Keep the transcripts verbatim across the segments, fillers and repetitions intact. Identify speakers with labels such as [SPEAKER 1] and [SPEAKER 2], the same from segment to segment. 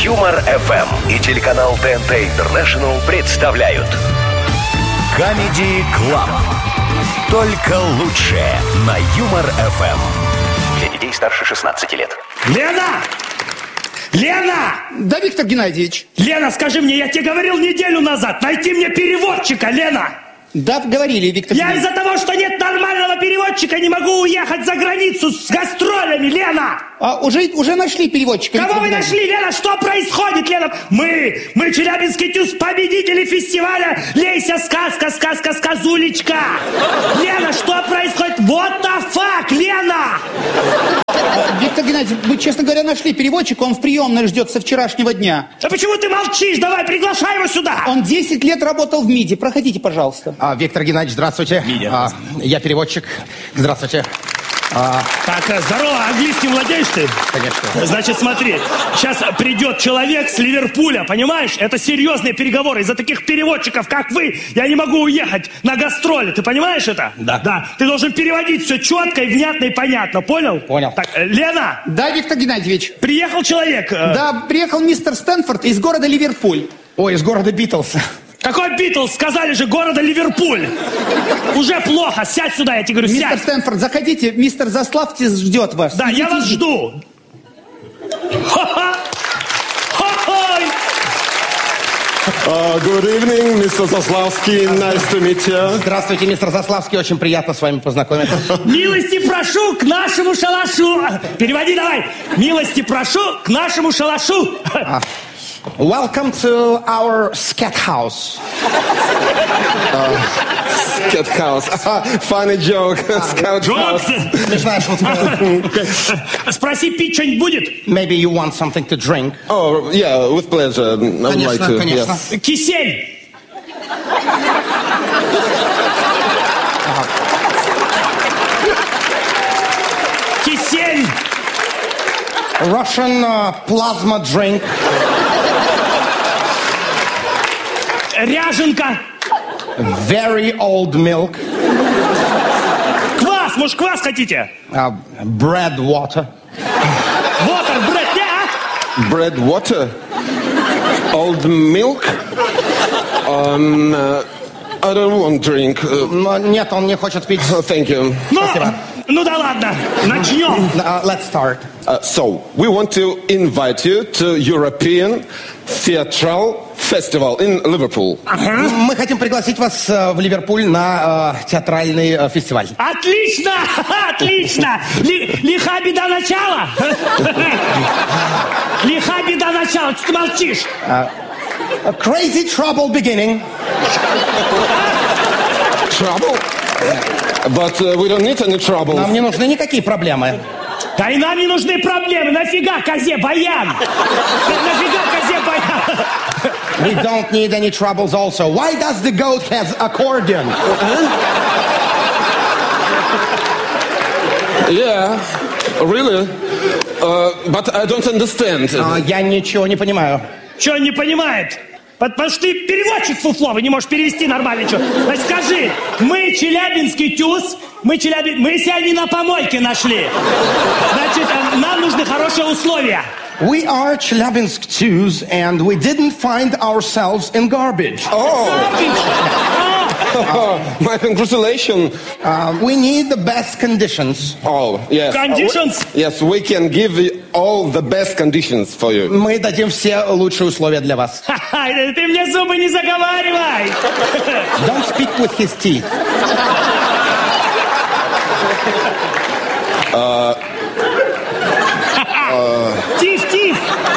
[SPEAKER 1] Юмор эф эм и телеканал тэ эн тэ International представляют Comedy Club. Только лучшее на Юмор эф эм. Для детей старше шестнадцати лет.
[SPEAKER 2] Лена! Лена!
[SPEAKER 3] Да, Виктор Геннадьевич.
[SPEAKER 2] Лена, скажи мне, я тебе говорил неделю назад, найти мне переводчика, Лена!
[SPEAKER 3] Да, говорили, Виктор
[SPEAKER 2] Я
[SPEAKER 3] Геннадьевич.
[SPEAKER 2] из-за того, что нет нормального переводчика, не могу уехать за границу с гастролями, Лена!
[SPEAKER 3] А, уже, уже нашли переводчика.
[SPEAKER 2] Кого
[SPEAKER 3] Виктор
[SPEAKER 2] вы
[SPEAKER 3] Геннадьевич.
[SPEAKER 2] нашли, Лена? Что происходит, Лена? Мы, мы Челябинский тюз, победители фестиваля «Лейся, сказка, сказка, сказулечка». Лена, что происходит? What the fuck, Лена?
[SPEAKER 3] А, Виктор Геннадьевич, мы, честно говоря, нашли переводчика. Он в приемной ждет со вчерашнего дня.
[SPEAKER 2] А почему ты молчишь? Давай, приглашай его сюда.
[SPEAKER 3] Он десять лет работал в МИДе. Проходите, пожалуйста.
[SPEAKER 4] А, Виктор Геннадьевич, здравствуйте.
[SPEAKER 2] Мидя.
[SPEAKER 4] А, я переводчик. Здравствуйте. А,
[SPEAKER 2] Так, здорово, английским владеешь ты?
[SPEAKER 4] Конечно.
[SPEAKER 2] Значит, смотри, сейчас придет человек с Ливерпуля, понимаешь? Это серьезные переговоры. Из-за таких переводчиков, как вы, я не могу уехать на гастроли. Ты понимаешь это?
[SPEAKER 4] Да.
[SPEAKER 2] Да. Ты должен переводить все четко и внятно и понятно. Понял?
[SPEAKER 4] Понял.
[SPEAKER 2] Так, э, Лена,
[SPEAKER 3] Да, Виктор Геннадьевич.
[SPEAKER 2] приехал человек. э,
[SPEAKER 3] Да, приехал мистер Стэнфорд из города Ливерпуль.
[SPEAKER 4] Ой, из города Битлз.
[SPEAKER 2] Какой Битлз? Сказали же, города Ливерпуль. Уже плохо. Сядь сюда, я тебе говорю,
[SPEAKER 3] Мистер
[SPEAKER 2] сядь.
[SPEAKER 3] Стэнфорд, заходите. Мистер Заславтис ждет вас.
[SPEAKER 2] Да, я
[SPEAKER 3] Идите,
[SPEAKER 2] вас
[SPEAKER 3] идите.
[SPEAKER 2] жду. Ха-ха. Ха-ха.
[SPEAKER 5] Uh, good evening, мистер Zaslavsky. Nice to meet you.
[SPEAKER 4] Здравствуйте, мистер Заславский. Очень приятно с вами познакомиться.
[SPEAKER 2] Милости прошу к нашему шалашу. Переводи давай. Милости прошу к нашему шалашу.
[SPEAKER 4] Welcome to our scat house.
[SPEAKER 5] Scout house. Funny joke. Scout
[SPEAKER 2] Джок.
[SPEAKER 5] house.
[SPEAKER 4] Смешная шутка.
[SPEAKER 2] Спроси, пить что-нибудь будет?
[SPEAKER 4] Maybe you want something to drink.
[SPEAKER 5] Oh, yeah, with pleasure. I would like
[SPEAKER 4] Конечно,
[SPEAKER 5] to.
[SPEAKER 4] конечно.
[SPEAKER 5] Yes.
[SPEAKER 2] Кисель. Кисель.
[SPEAKER 4] Russian uh, plasma drink.
[SPEAKER 2] Ряженка.
[SPEAKER 4] Very old milk.
[SPEAKER 2] Квас. Может, квас хотите?
[SPEAKER 4] Uh, bread water.
[SPEAKER 2] Вотер, брат, не, а?
[SPEAKER 5] Bread, water, old milk. Um, uh, I don't want drink. Uh,
[SPEAKER 4] Но нет, он не хочет пить.
[SPEAKER 5] thank you.
[SPEAKER 2] Ну,
[SPEAKER 4] Спасибо.
[SPEAKER 2] ну да ладно. Начнем.
[SPEAKER 4] Uh, let's start.
[SPEAKER 5] Uh, so, we want to invite you to European Theatral Festival in Liverpool.
[SPEAKER 4] Мы хотим пригласить вас э, в Ливерпуль на э, театральный э, фестиваль.
[SPEAKER 2] Отлично! Отлично! Ли- лиха беда начала! Лиха беда начала! Что ты молчишь?
[SPEAKER 4] A crazy trouble beginning.
[SPEAKER 5] Trouble? But uh, we don't need any trouble.
[SPEAKER 4] Нам не нужны никакие проблемы.
[SPEAKER 2] Да и нам не нужны проблемы. Нафига козе баян? Нафига козе баян?
[SPEAKER 4] We don't need any troubles also. Why does the goat have accordion?
[SPEAKER 5] Yeah, really? Uh, but I don't understand.
[SPEAKER 4] А, я ничего не понимаю.
[SPEAKER 2] Че он не понимает? Потому что ты переводчик фуфловый, не можешь перевести нормально ничего. Значит, скажи, мы Челябинский тюз, мы Челяби... мы себя не на помойке нашли. Значит, э, нам нужны хорошие условия.
[SPEAKER 4] We are Chelyabinsk Jews and we didn't find ourselves in garbage.
[SPEAKER 5] Oh, my congratulations.
[SPEAKER 4] Uh, we need the best conditions.
[SPEAKER 5] Oh, yes.
[SPEAKER 2] Conditions?
[SPEAKER 5] Uh, we- yes, we can give you all the best conditions for you.
[SPEAKER 4] Мы дадим все лучшие условия для вас.
[SPEAKER 2] Ха-ха, ты мне зубы не заговаривай.
[SPEAKER 4] Don't speak with his teeth.
[SPEAKER 2] Тиф, тиф.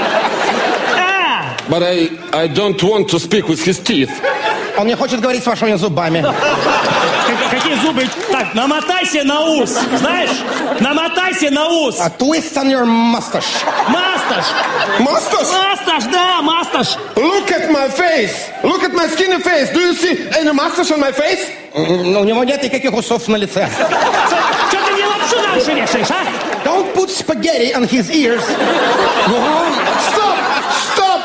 [SPEAKER 2] А,
[SPEAKER 5] But I, I don't want to speak with his teeth.
[SPEAKER 4] Он не хочет говорить с вашими зубами.
[SPEAKER 2] как- какие зубы? Так, намотайся на ус. Знаешь, намотайся на ус.
[SPEAKER 4] A twist on your mustache.
[SPEAKER 2] Масташ.
[SPEAKER 5] Masters,
[SPEAKER 2] Масташ, да, масташ.
[SPEAKER 5] look at my face. Look at my skinny face. Do you see any mustache on my face?
[SPEAKER 4] М, У него нет никаких усов на лице.
[SPEAKER 2] Что ты мне лапшу на уши вешаешь, а?
[SPEAKER 4] Don't put spaghetti on his ears.
[SPEAKER 5] Stop! Stop!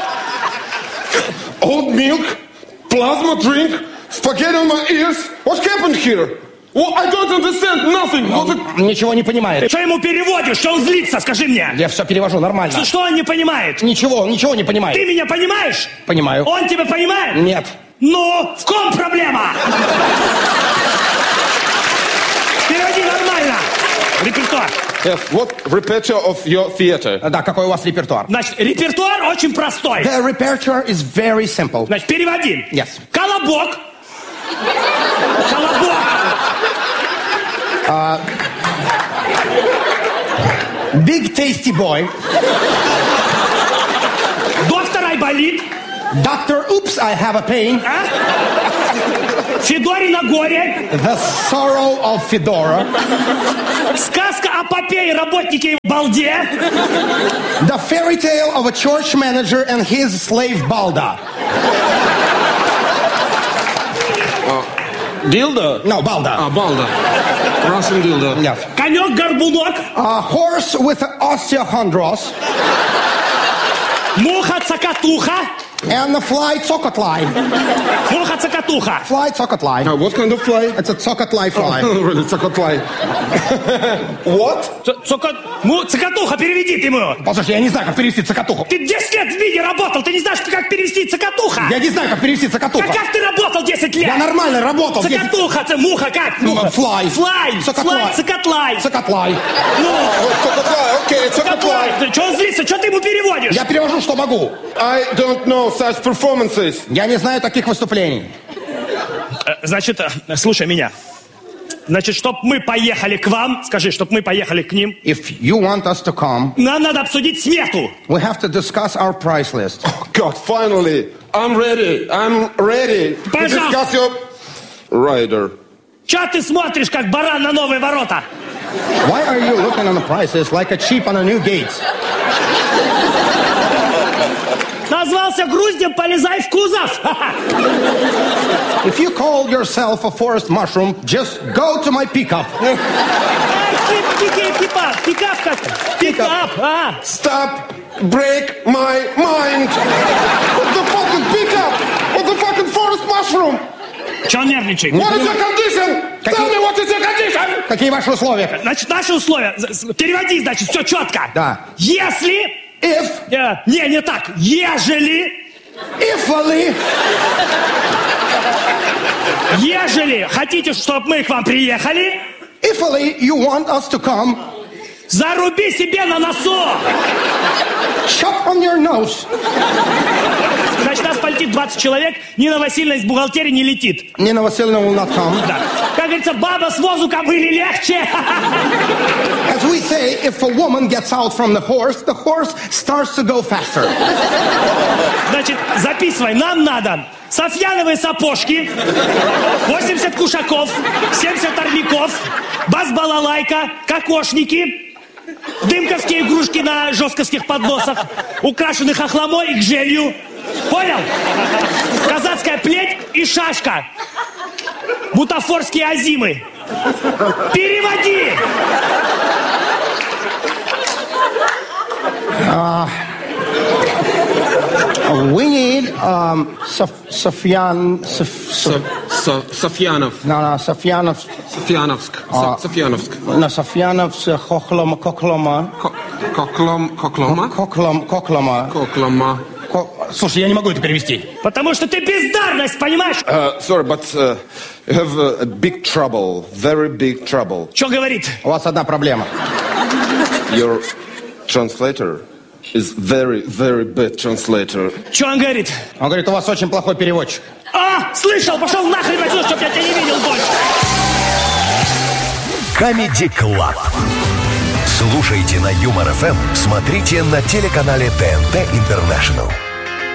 [SPEAKER 5] Old milk, plasma drink, spaghetti on my ears. What happened here? Oh, I don't understand nothing. What the-
[SPEAKER 3] Ничего не понимает.
[SPEAKER 2] Ты что ему переводишь? Что он злится? Скажи мне.
[SPEAKER 3] Я все перевожу нормально.
[SPEAKER 2] Что, что он не понимает?
[SPEAKER 3] Ничего, он ничего не понимает.
[SPEAKER 2] Ты меня понимаешь?
[SPEAKER 3] Понимаю.
[SPEAKER 2] Он тебя понимает?
[SPEAKER 3] Нет.
[SPEAKER 2] Ну, в ком проблема? Переводи нормально. Репертуар.
[SPEAKER 5] Yes, what repertoire of your theater?
[SPEAKER 3] Да, какой у вас репертуар?
[SPEAKER 2] Значит, репертуар очень простой.
[SPEAKER 3] The repertoire is very simple.
[SPEAKER 2] Значит, переводи.
[SPEAKER 3] Yes.
[SPEAKER 2] Колобок. Колобок.
[SPEAKER 3] Big tasty boy.
[SPEAKER 2] Доктор Айболит.
[SPEAKER 3] Doctor, oops, I have a pain.
[SPEAKER 2] А? Федорина горе.
[SPEAKER 3] The sorrow of Fedora.
[SPEAKER 2] Сказка о попе и работнике и балде.
[SPEAKER 3] The fairy tale of a church manager and his slave Balda.
[SPEAKER 5] Dildo?
[SPEAKER 3] No, Balda.
[SPEAKER 5] Ah, Balda. Russian dildo.
[SPEAKER 3] Yes.
[SPEAKER 2] Конек-горбунок.
[SPEAKER 3] A horse with osteochondros
[SPEAKER 2] Муха-цокотуха.
[SPEAKER 3] and the fly Tsokotlai.
[SPEAKER 2] Муха-цокотуха.
[SPEAKER 3] Fly Tsokotlai.
[SPEAKER 5] Uh, what kind of fly?
[SPEAKER 3] It's a Tsokotlai fly.
[SPEAKER 5] Really, it's a good fly. What?
[SPEAKER 2] Ц- цоко- му- Цокотуха, переведи ты ему.
[SPEAKER 3] Послушай, я не знаю, как перевести цокотуху.
[SPEAKER 2] Ты десять лет в виде работал, ты не знаешь, как перевести цокотуха.
[SPEAKER 3] Я не знаю, как перевести
[SPEAKER 2] А
[SPEAKER 3] цокотуха.
[SPEAKER 2] как ты работал десять лет?
[SPEAKER 3] Я нормально работал.
[SPEAKER 2] Цокотуха, ц- муха, как?
[SPEAKER 3] Ну,
[SPEAKER 2] Муха.
[SPEAKER 3] флай.
[SPEAKER 2] Флай,
[SPEAKER 3] Цокотлай.
[SPEAKER 2] флай, цокотлай.
[SPEAKER 3] Цокотлай.
[SPEAKER 2] Ну,
[SPEAKER 5] It's a good fly. Okay, it's a good
[SPEAKER 2] цокотлай.
[SPEAKER 5] fly.
[SPEAKER 2] Че он злится? Че ты ему переводишь?
[SPEAKER 3] Я перевожу, что могу.
[SPEAKER 5] I don't know such performances.
[SPEAKER 3] Я не знаю таких выступлений.
[SPEAKER 2] Э, Значит, э, слушай меня. Значит, чтоб мы поехали к вам, скажи, чтоб мы поехали к ним,
[SPEAKER 3] If you want us to come,
[SPEAKER 2] нам надо обсудить смету.
[SPEAKER 3] we have to discuss our price list.
[SPEAKER 5] God, finally, I'm ready. I'm ready to
[SPEAKER 2] Пожалуйста.
[SPEAKER 5] discuss your rider.
[SPEAKER 2] Че ты смотришь, как баран на новые ворота?
[SPEAKER 3] Why are you looking on the price list like a sheep on a new gate?
[SPEAKER 2] Назвался груздем, полезай в кузов.
[SPEAKER 3] If you call yourself a forest mushroom, just go to my pickup.
[SPEAKER 2] Эй, пик- пик- Пикап, пикап как? Пикап, а?
[SPEAKER 5] Stop! Break my mind! What the fucking pickup? What the fucking forest mushroom?
[SPEAKER 2] Че он нервничает?
[SPEAKER 5] What is your condition? Tell me what is your condition?
[SPEAKER 3] Какие ваши условия?
[SPEAKER 2] Значит, наши условия. З- з- Переводи, значит, все четко.
[SPEAKER 3] Да.
[SPEAKER 2] Если...
[SPEAKER 3] If,
[SPEAKER 2] э, не, не так. Ежели...
[SPEAKER 3] if only,
[SPEAKER 2] Ежели хотите, чтобы мы к вам приехали,
[SPEAKER 3] if only you want us to come,
[SPEAKER 2] заруби себе на носу.
[SPEAKER 3] chop on your nose.
[SPEAKER 2] Значит, нас полетит двадцать человек, Нина Васильевна из бухгалтерии не летит.
[SPEAKER 3] Nina Vasilievna will not come.
[SPEAKER 2] Да. Как говорится, баба с возу кобыли легче.
[SPEAKER 3] As we say, if a woman gets out from the horse, the horse starts to go faster.
[SPEAKER 2] Значит, записывай, нам надо софьяновые сапожки, восемьдесят кушаков, семьдесят армяков, бас-балалайка, кокошники, дымковские игрушки на жесткостных подносах, украшенных хохломой и гжелью. Понял? Казацкая плеть и шашка. Бутафорские азимы. Переводи!
[SPEAKER 3] We need um, Sof- Sofyan... Sof- Sof-
[SPEAKER 5] So, Sofyanov.
[SPEAKER 3] no, no, Sofyanov...
[SPEAKER 5] Sofyanovsk.
[SPEAKER 3] А.
[SPEAKER 5] Sofyanovsk.
[SPEAKER 3] No, Sofyanov... Kokloma... Kokloma...
[SPEAKER 5] Коклом... Коклома?
[SPEAKER 3] Коклом... Коклома...
[SPEAKER 5] Коклома.
[SPEAKER 3] Ко- Слушай, я не могу это перевести.
[SPEAKER 2] Потому что ты бездарность, понимаешь?
[SPEAKER 5] Uh, sorry, but uh, you have uh, a big trouble. Very big trouble.
[SPEAKER 2] Что говорит?
[SPEAKER 3] У вас одна проблема.
[SPEAKER 5] Your translator is very, very bad translator.
[SPEAKER 2] Что он говорит?
[SPEAKER 3] Он говорит, у вас очень плохой переводчик.
[SPEAKER 2] А, слышал, пошел нахрен отсюда, чтоб я тебя не видел больше.
[SPEAKER 1] Comedy Club. Слушайте на Юмор ФМ, смотрите на телеканале ТНТ Интернешнл.